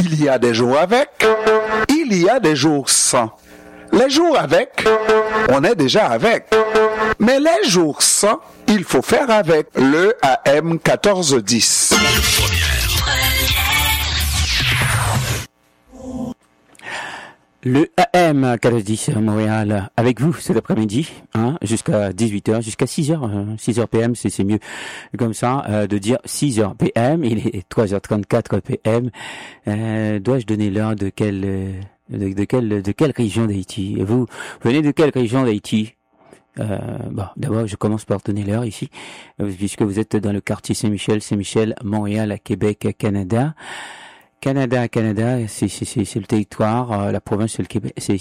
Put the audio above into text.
Il y a des jours avec, il y a des jours sans. Les jours avec, on est déjà avec. Mais les jours sans, il faut faire avec. Le AM 1410. Le AM 1410 Montréal avec vous cet après-midi, jusqu'à 18h, jusqu'à 6h, 6h PM, c'est mieux comme ça, de dire 6h PM, il est 3h34 PM. Dois-je donner l'heure de quelle région d'Haïti? Vous venez de quelle région d'Haïti? D'abord, je commence par donner l'heure ici, puisque vous êtes dans le quartier Saint-Michel, Montréal, Québec, Canada. Canada, c'est le territoire, la province, c'est le Québec, c'est